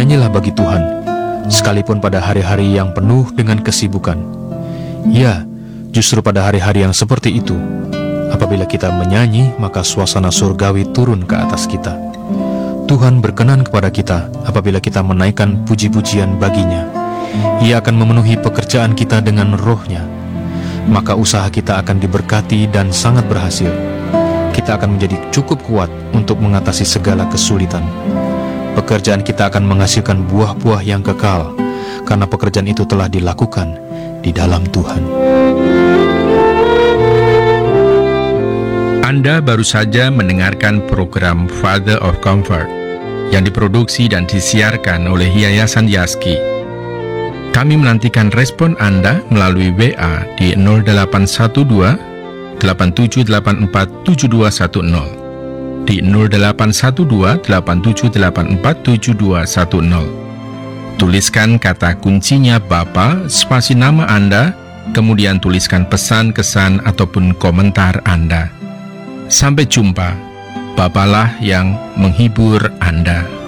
bernyanyilah bagi Tuhan, sekalipun pada hari-hari yang penuh dengan kesibukan. Ya, justru pada hari-hari yang seperti itu, apabila kita menyanyi, maka suasana surgawi turun ke atas kita. Tuhan berkenan kepada kita apabila kita menaikkan puji-pujian baginya. Ia akan memenuhi pekerjaan kita dengan roh-Nya. Maka usaha kita akan diberkati dan sangat berhasil. Kita akan menjadi cukup kuat untuk mengatasi segala kesulitan. Pekerjaan kita akan menghasilkan buah-buah yang kekal, karena pekerjaan itu telah dilakukan di dalam Tuhan. Anda baru saja mendengarkan program Father of Comfort yang diproduksi dan disiarkan oleh Yayasan Yaski. Kami menantikan respon Anda melalui WA di 0812 8784 7210, di 0812 8784 7210. Tuliskan kata kuncinya Bapa, spasi nama Anda, kemudian tuliskan pesan, kesan, ataupun komentar Anda. Sampai jumpa. Bapalah yang menghibur Anda.